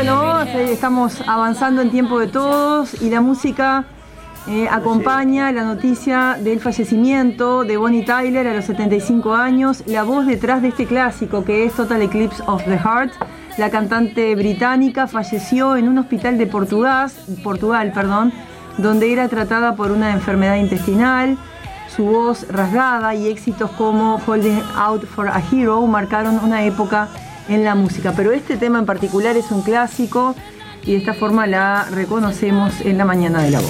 Bueno, estamos avanzando en tiempo de todos y la música acompaña la noticia del fallecimiento de Bonnie Tyler a los 75 años, la voz detrás de este clásico que es Total Eclipse of the Heart. La cantante británica falleció en un hospital de Portugal, donde era tratada por una enfermedad intestinal. Su voz rasgada y éxitos como Holding Out for a Hero marcaron una época en la música, pero este tema en particular es un clásico y de esta forma la reconocemos en la mañana de la voz.